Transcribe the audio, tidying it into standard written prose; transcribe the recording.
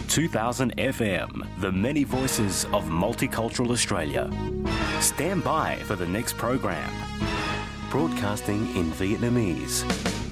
2000 FM, the many voices of multicultural Australia. Stand by for the next program. Broadcasting in Vietnamese.